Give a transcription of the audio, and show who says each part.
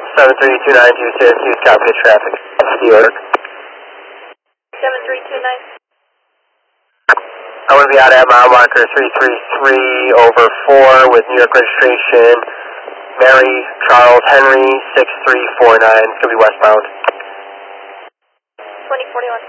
Speaker 1: 73292 Syracuse, copy traffic. That's the order.
Speaker 2: 7329.
Speaker 1: I'm going to be out at mile marker 333 over 4 with New York registration, Mary Charles Henry 6349. It's going to be westbound.
Speaker 2: 2041.